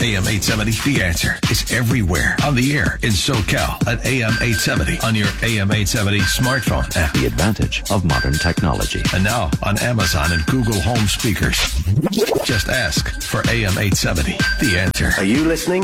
AM 870, The Answer is everywhere on the air in SoCal at AM 870 on your AM 870 smartphone app. The advantage of modern technology. And now on Amazon and Google Home speakers. Just ask for AM 870, The Answer. Are you listening?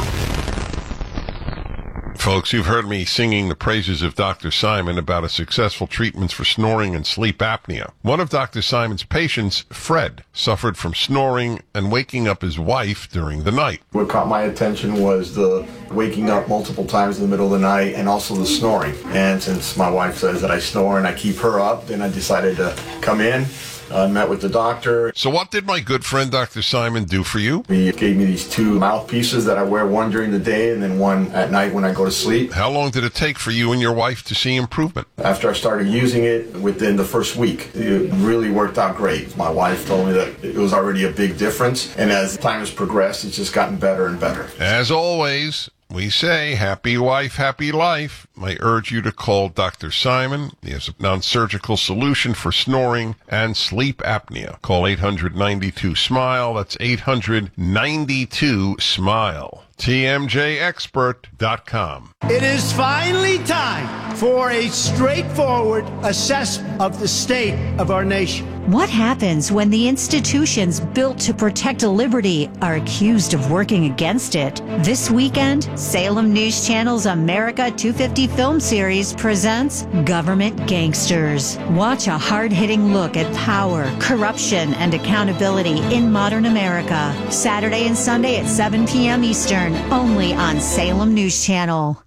Folks, you've heard me singing the praises of Dr. Simon about his successful treatments for snoring and sleep apnea. One of Dr. Simon's patients, Fred, suffered from snoring and waking up his wife during the night. What caught my attention was the waking up multiple times in the middle of the night and also the snoring. And since my wife says that I snore and I keep her up, then I decided to come in. Met with the doctor. So what did my good friend Dr. Simon do for you? He gave me these two mouthpieces that I wear, one during the day and then one at night when I go to sleep. How long did it take for you and your wife to see improvement? After I started using it, within the first week, it really worked out great. My wife told me that it was already a big difference, and as time has progressed, it's just gotten better and better. As always, we say, happy wife, happy life. I urge you to call Dr. Simon. He has a non-surgical solution for snoring and sleep apnea. Call 800-92-SMILE. That's 800-92-SMILE. TMJExpert.com. It is finally time for a straightforward assessment of the state of our nation. What happens when the institutions built to protect liberty are accused of working against it? This weekend, Salem News Channel's America 250 film series presents Government Gangsters. Watch a hard-hitting look at power, corruption, and accountability in modern America. Saturday and Sunday at 7 p.m. Eastern, only on Salem News Channel.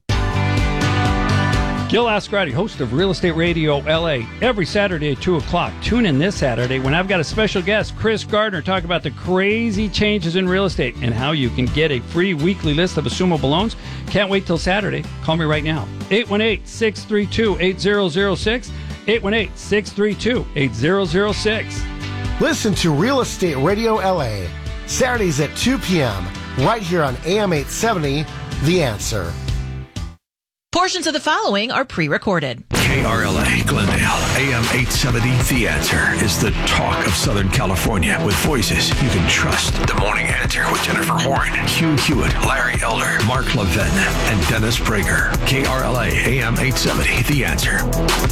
Gil Ascarati, host of Real Estate Radio LA, every Saturday at 2 o'clock. Tune in this Saturday when I've got a special guest, Chris Gardner, talk about the crazy changes in real estate and how you can get a free weekly list of assumable loans. Can't wait till Saturday. Call me right now. 818-632-8006. 818-632-8006. Listen to Real Estate Radio LA, Saturdays at 2 p.m., right here on AM 870, The Answer. Portions of the following are pre-recorded. KRLA Glendale, AM 870, The Answer is the talk of Southern California with voices you can trust. The Morning Answer with Jennifer Horn, Hugh Hewitt, Larry Elder, Mark Levin, and Dennis Prager. KRLA, AM 870, The Answer.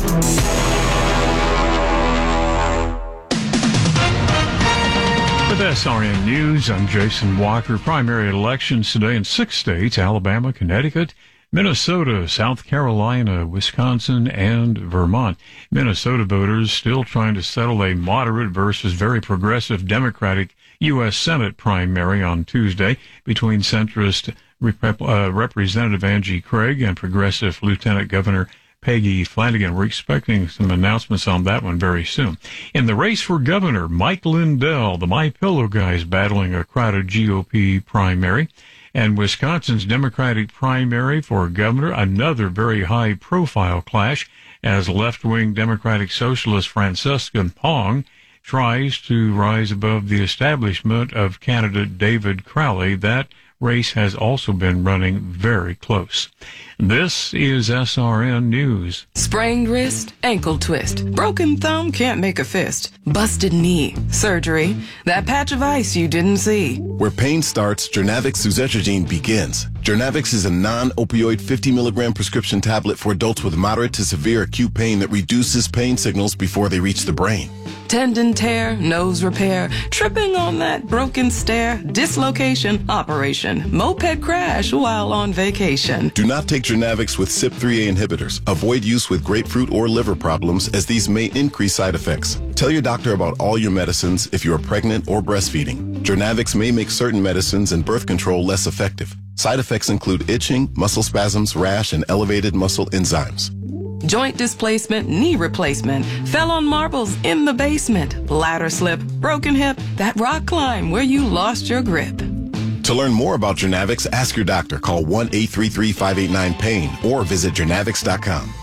With SRN News, I'm Jason Walker. Primary elections today in 6 states: Alabama, Connecticut, Minnesota, South Carolina, Wisconsin, and Vermont. Minnesota voters still trying to settle a moderate versus very progressive Democratic U.S. Senate primary on Tuesday between centrist Representative Angie Craig and progressive Lieutenant Governor Peggy Flanagan. We're expecting some announcements on that one very soon. In the race for governor, Mike Lindell, the My Pillow guy, is battling a crowded GOP primary. And Wisconsin's Democratic primary for governor, another very high-profile clash as left-wing Democratic Socialist Francesca Pong tries to rise above the establishment of candidate David Crowley. That race has also been running very close. This is SRN News. Sprained wrist, ankle twist, broken thumb, can't make a fist, busted knee, surgery, that patch of ice you didn't see. Where pain starts, Jernavix suzetrigine begins. Jernavix is a non-opioid 50-milligram prescription tablet for adults with moderate to severe acute pain that reduces pain signals before they reach the brain. Tendon tear, nose repair, tripping on that broken stair, dislocation, operation, moped crash while on vacation. Do not take Jernavix with CYP3A inhibitors. Avoid use with grapefruit or liver problems, as these may increase side effects. Tell your doctor about all your medicines if you are pregnant or breastfeeding. Jernavix may make certain medicines and birth control less effective. Side effects include itching, muscle spasms, rash, and elevated muscle enzymes. Joint displacement, knee replacement, fell on marbles in the basement, ladder slip, broken hip, that rock climb where you lost your grip. To learn more about Jernavix, ask your doctor. Call 1-833-589-PAIN or visit Jernavix.com.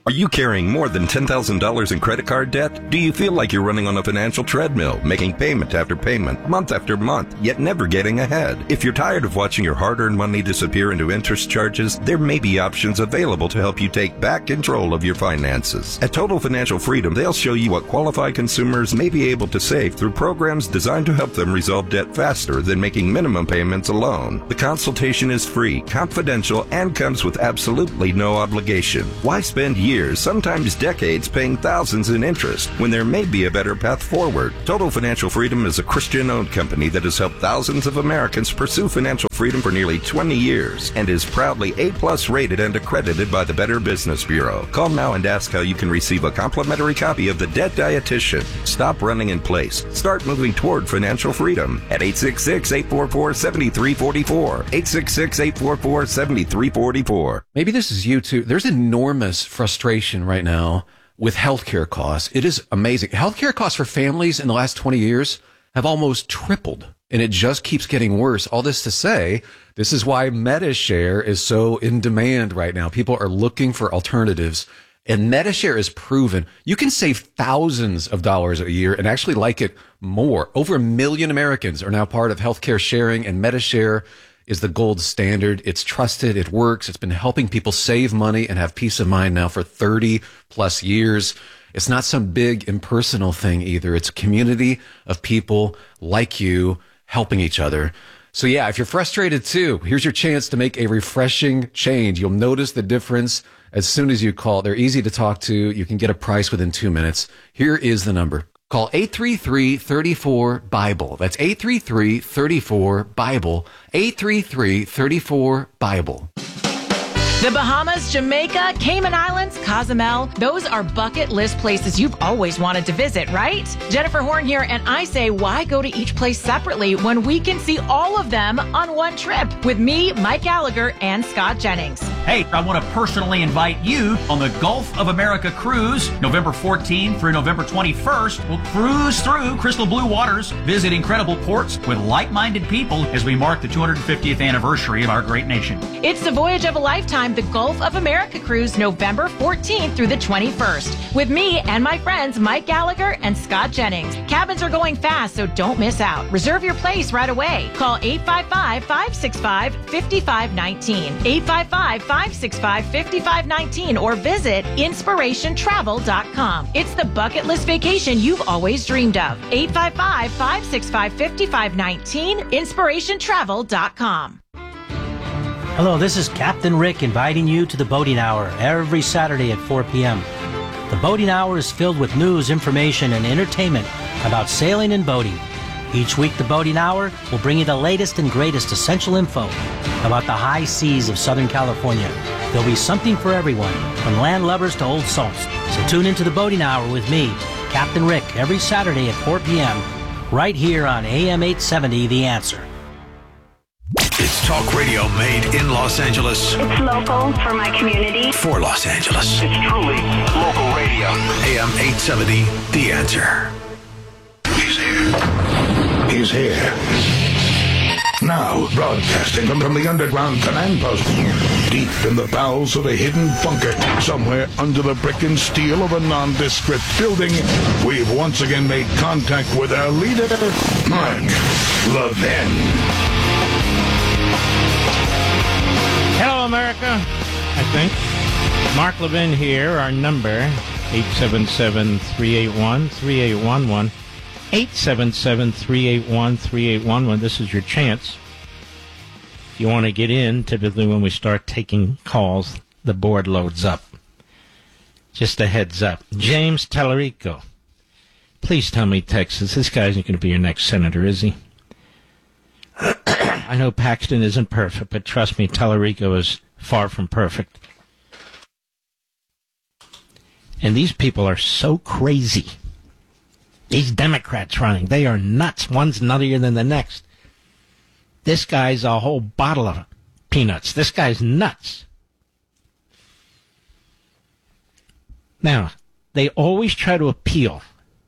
Are you carrying more than $10,000 in credit card debt? Do you feel like you're running on a financial treadmill, making payment after payment, month after month, yet never getting ahead? If you're tired of watching your hard-earned money disappear into interest charges, there may be options available to help you take back control of your finances. At Total Financial Freedom, they'll show you what qualified consumers may be able to save through programs designed to help them resolve debt faster than making minimum payments alone. The consultation is free, confidential, and comes with absolutely no obligation. Why spend years, sometimes decades, paying thousands in interest when there may be a better path forward? Total Financial Freedom is a Christian-owned company that has helped thousands of Americans pursue financial freedom for nearly 20 years and is proudly A+ rated and accredited by the Better Business Bureau. Call now and ask how you can receive a complimentary copy of The Debt Dietitian. Stop running in place. Start moving toward financial freedom at 866-844-7344. 866-844-7344. Maybe this is you too. There's enormous frustration right now with healthcare costs. It is amazing. Healthcare costs for families in the last 20 years have almost tripled, and it just keeps getting worse. All this to say, this is why MediShare is so in demand right now. People are looking for alternatives, and MediShare is proven you can save thousands of dollars a year and actually like it more. Over 1 million Americans are now part of healthcare sharing, and MediShare is the gold standard. It's trusted. It works. It's been helping people save money and have peace of mind now for 30 plus years. It's not some big impersonal thing either. It's a community of people like you helping each other. So yeah, if you're frustrated too, here's your chance to make a refreshing change. You'll notice the difference as soon as you call. They're easy to talk to. You can get a price within 2 minutes. Here is the number. Call 833-34-BIBLE. That's 833-34-BIBLE. 833-34-BIBLE. The Bahamas, Jamaica, Cayman Islands, Cozumel, those are bucket list places you've always wanted to visit, right? Jennifer Horn here, and I say, why go to each place separately when we can see all of them on one trip with me, Mike Gallagher, and Scott Jennings? Hey, I want to personally invite you on the Gulf of America cruise, November 14th through November 21st. We'll cruise through crystal blue waters, visit incredible ports with like-minded people as we mark the 250th anniversary of our great nation. It's the voyage of a lifetime, the Gulf of America cruise, November 14th through the 21st, with me and my friends Mike Gallagher and Scott Jennings. Cabins are going fast, so don't miss out. Reserve your place right away. Call 855-565-5519, 855-565-5519, or visit inspirationtravel.com. It's the bucket list vacation you've always dreamed of. 855-565-5519, inspirationtravel.com. Hello, this is Captain Rick inviting you to the Boating Hour every Saturday at 4 p.m. The Boating Hour is filled with news, information, and entertainment about sailing and boating. Each week, the Boating Hour will bring you the latest and greatest essential info about the high seas of Southern California. There'll be something for everyone, from land lubbers to old salts. So tune into the Boating Hour with me, Captain Rick, every Saturday at 4 p.m. right here on AM 870, The Answer. It's talk radio made in Los Angeles. It's local for my community. For Los Angeles. It's truly local radio. AM 870, The Answer. He's here. He's here. Now, broadcasting from the underground command post, deep in the bowels of a hidden bunker, somewhere under the brick and steel of a nondescript building, we've once again made contact with our leader, Mark Levin. Hello, America, I think. Mark Levin here. Our number, 877-381-3811. 877-381-3811. This is your chance. If you want to get in, typically when we start taking calls, the board loads up. Just a heads up. James Tallarico. Please tell me, Texas, this guy isn't going to be your next senator, is he? I know Paxton isn't perfect, but trust me, Tallarico is far from perfect. And these people are so crazy. These Democrats running, they are nuts. One's nuttier than the next. This guy's a whole bottle of peanuts. This guy's nuts. Now, they always try to appeal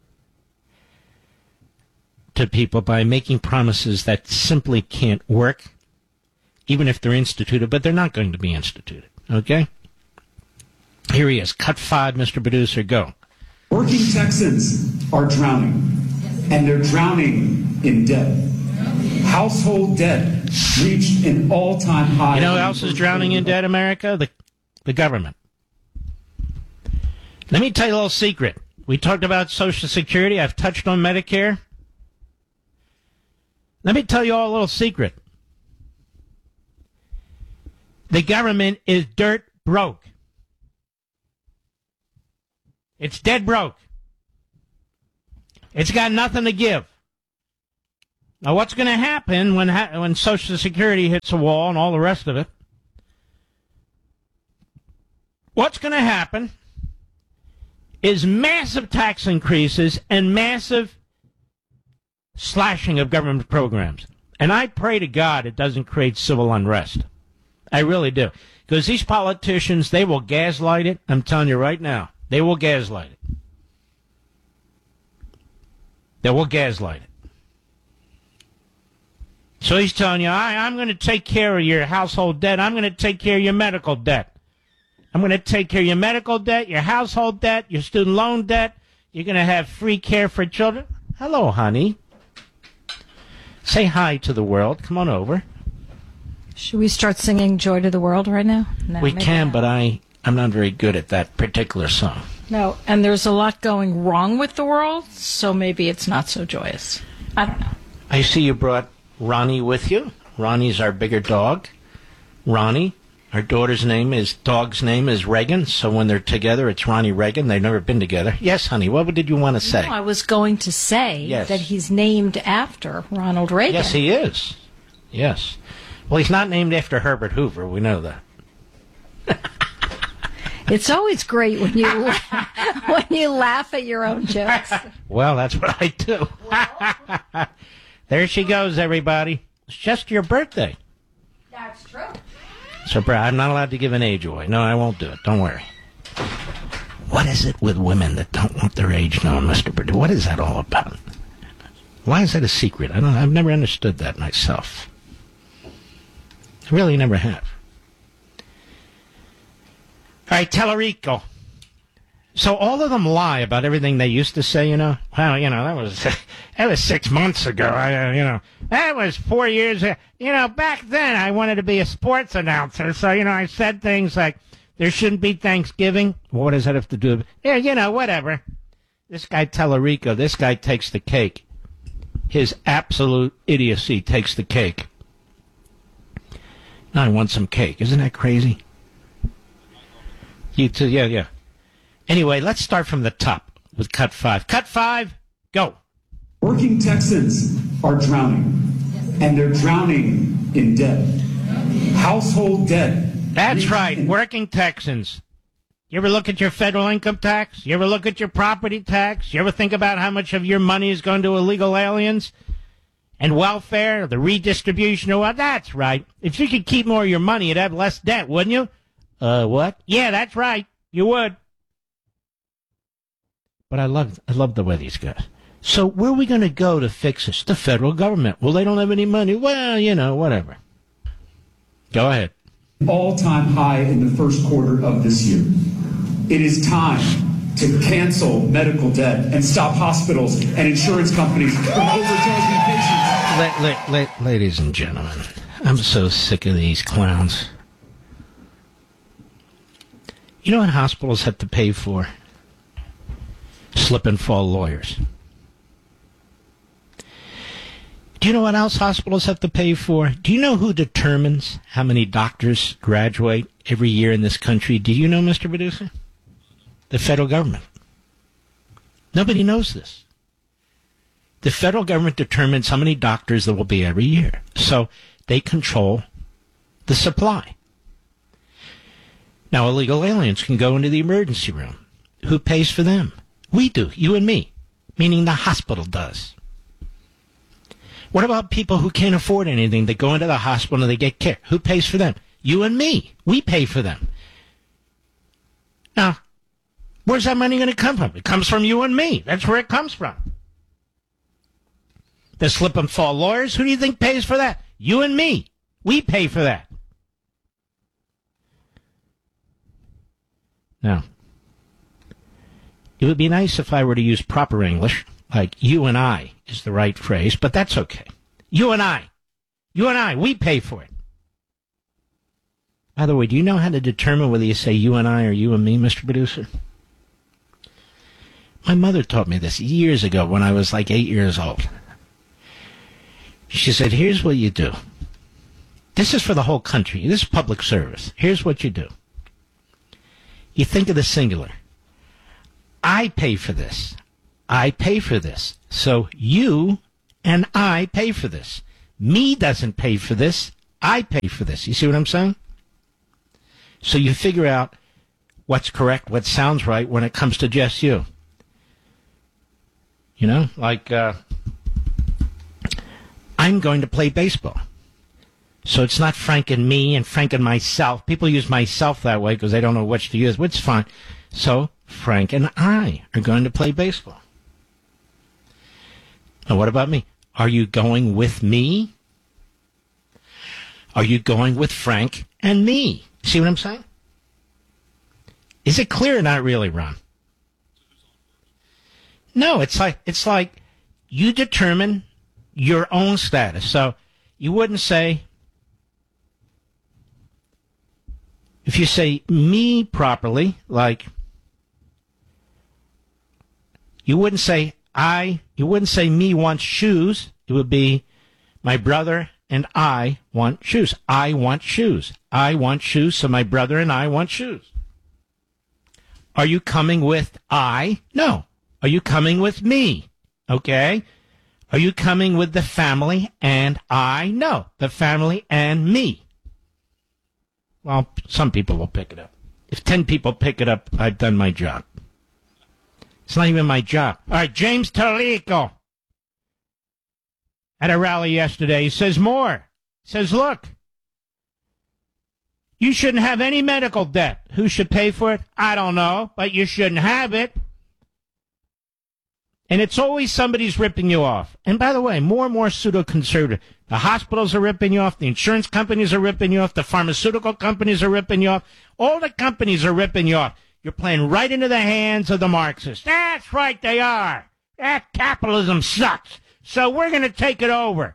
to people by making promises that simply can't work, even if they're instituted, but they're not going to be instituted, okay? Here he is. Cut 5, Mr. Producer. Go. Working Texans are drowning, and they're drowning in debt. Household debt reached an all-time high. You know who else is drowning in debt, America? The government. Let me tell you a little secret. We talked about Social Security. I've touched on Medicare. Let me tell you all a little secret. The government is dirt broke. It's dead broke. It's got nothing to give. Now, what's going to happen when Social Security hits a wall and all the rest of it? What's going to happen is massive tax increases and massive slashing of government programs. And I pray to God it doesn't create civil unrest. I really do. Because these politicians, they will gaslight it. I'm telling you right now. They will gaslight it. They will gaslight it. So he's telling you, I'm going to take care of your household debt. I'm going to take care of your medical debt. I'm going to take care of your medical debt, your household debt, your student loan debt. You're going to have free care for children. Hello, honey. Say hi to the world. Come on over. Should we start singing Joy to the World right now? No, we can, not. But I'm not very good at that particular song. No, and there's a lot going wrong with the world, so maybe it's not so joyous. I don't know. I see you brought Ronnie with you. Ronnie's our bigger dog. Ronnie, our dog's name is Reagan, so when they're together, it's Ronnie Reagan. They've never been together. Yes, honey, what did you want to say? No, I was going to say that he's named after Ronald Reagan. Yes, he is. Yes. Well, he's not named after Herbert Hoover. We know that. It's always great when you laugh at your own jokes. Well, that's what I do. There she goes, everybody. It's just your birthday. That's true. So I'm not allowed to give an age away. No, I won't do it. Don't worry. What is it with women that don't want their age known, Mr. Purdue? What is that all about? Why is that a secret? I've never understood that myself. I really never have. All right, Tellerico. So all of them lie about everything they used to say, you know? Well, you know, that was 6 months ago. That was 4 years ago. You know, back then I wanted to be a sports announcer. So, you know, I said things like, there shouldn't be Thanksgiving. Well, what does that have to do with it? Yeah, you know, whatever. This guy Tellerico, this guy takes the cake. His absolute idiocy takes the cake. Now I want some cake. Isn't that crazy? You too, yeah. Anyway, let's start from the top with Cut 5. Cut 5, go. Working Texans are drowning, and they're drowning in debt. Household debt. That's right, working Texans. You ever look at your federal income tax? You ever look at your property tax? You ever think about how much of your money is going to illegal aliens? And welfare, the redistribution of what? That's right. If you could keep more of your money, you'd have less debt, wouldn't you? What? Yeah, that's right. You would. But I love the way these guys. So where are we going to go to fix this? The federal government. Well, they don't have any money. Well, you know, whatever. Go ahead. All-time high in the first quarter of this year. It is time to cancel medical debt and stop hospitals and insurance companies from overcharging patients. Ladies and gentlemen, I'm so sick of these clowns. You know what hospitals have to pay for? Slip and fall lawyers. Do you know what else hospitals have to pay for? Do you know who determines how many doctors graduate every year in this country? Do you know, Mr. Producer? The federal government. Nobody knows this. The federal government determines how many doctors there will be every year. So they control the supply. Now, illegal aliens can go into the emergency room. Who pays for them? We do, you and me, meaning the hospital does. What about people who can't afford anything? They go into the hospital and they get care. Who pays for them? You and me. We pay for them. Now, where's that money going to come from? It comes from you and me. That's where it comes from. The slip and fall lawyers, who do you think pays for that? You and me. We pay for that. Now, it would be nice if I were to use proper English, like you and I is the right phrase, but that's okay. You and I, we pay for it. By the way, do you know how to determine whether you say you and I or you and me, Mr. Producer? My mother taught me this years ago when I was like 8 years old. She said, here's what you do. This is for the whole country. This is public service. Here's what you do. You think of the singular. I pay for this. I pay for this. So you and I pay for this. Me doesn't pay for this. I pay for this. You see what I'm saying? So you figure out what's correct, what sounds right when it comes to just you. You know, like, I'm going to play baseball. So it's not Frank and me and Frank and myself. People use myself that way because they don't know which to use, which is fine. So Frank and I are going to play baseball. Now, what about me? Are you going with me? Are you going with Frank and me? See what I'm saying? Is it clear or not really, Ron? No, it's like you determine your own status. So you wouldn't say, if you say me properly, like, you wouldn't say me wants shoes. It would be my brother and I want shoes. I want shoes. I want shoes, so my brother and I want shoes. Are you coming with I? No. Are you coming with me? Okay. Are you coming with the family and I? No. The family and me. Well, some people will pick it up. If 10 people pick it up, I've done my job. It's not even my job. All right, James Talico at a rally yesterday. He says more. He says, look, you shouldn't have any medical debt. Who should pay for it? I don't know, but you shouldn't have it. And it's always somebody's ripping you off. And by the way, more and more pseudo-conservative. The hospitals are ripping you off. The insurance companies are ripping you off. The pharmaceutical companies are ripping you off. All the companies are ripping you off. You're playing right into the hands of the Marxists. That's right, they are. That capitalism sucks. So we're going to take it over.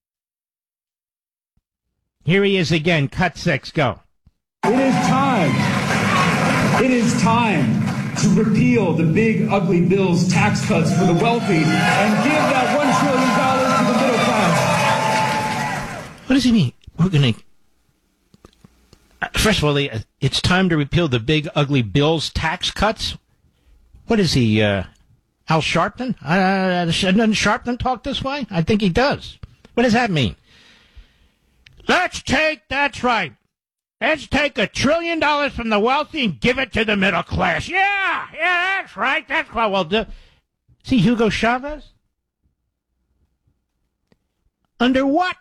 Here he is again. Cut 6, go. It is time. It is time to repeal the big, ugly bills tax cuts for the wealthy and give that $1 trillion to the middle class. What does he mean? We're going to... First of all, it's time to repeal the big, ugly bills tax cuts? What is he, Al Sharpton? Doesn't Sharpton talk this way? I think he does. What does that mean? That's right. Let's take $1 trillion from the wealthy and give it to the middle class. Yeah, that's right. That's what we'll do. See Hugo Chavez? Under what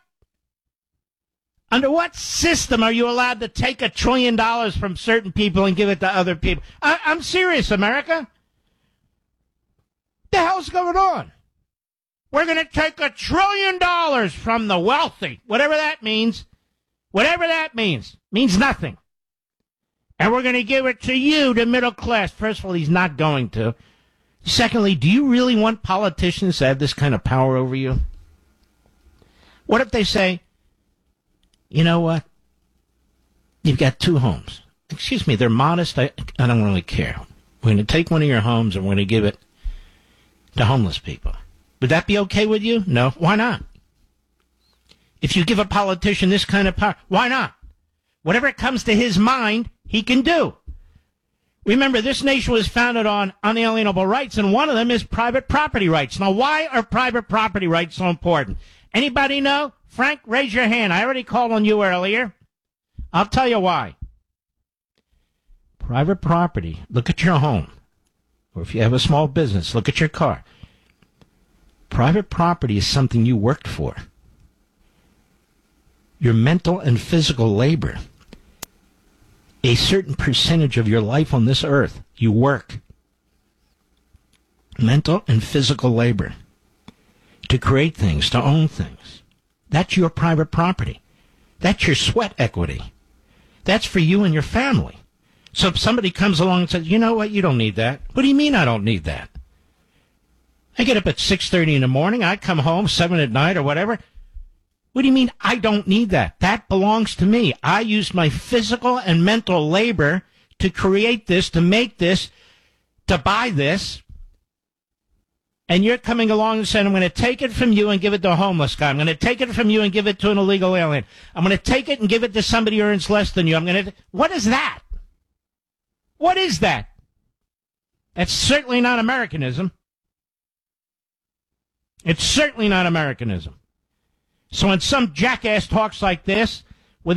system are you allowed to take $1 trillion from certain people and give it to other people? I'm serious, America. What the hell's going on? We're going to take $1 trillion from the wealthy, whatever that means. Whatever that means nothing. And we're going to give it to you, the middle class. First of all, he's not going to. Secondly, do you really want politicians to have this kind of power over you? What if they say, you know what? You've got 2 homes. Excuse me, they're modest. I don't really care. We're going to take one of your homes and we're going to give it to homeless people. Would that be okay with you? No. Why not? If you give a politician this kind of power, why not? Whatever comes to his mind, he can do. Remember, this nation was founded on unalienable rights, and one of them is private property rights. Now, why are private property rights so important? Anybody know? Frank, raise your hand. I already called on you earlier. I'll tell you why. Private property, look at your home. Or if you have a small business, look at your car. Private property is something you worked for. Your mental and physical labor. A certain percentage of your life on this earth, you work. Mental and physical labor. To create things, to own things. That's your private property. That's your sweat equity. That's for you and your family. So if somebody comes along and says, you know what, you don't need that. What do you mean I don't need that? I get up at 6:30 in the morning. I come home 7 at night or whatever. What do you mean I don't need that? That belongs to me. I used my physical and mental labor to create this, to make this, to buy this. And you're coming along and saying, I'm going to take it from you and give it to a homeless guy. I'm going to take it from you and give it to an illegal alien. I'm going to take it and give it to somebody who earns less than you. What is that? What is that? That's certainly not Americanism. It's certainly not Americanism. So when some jackass talks like this,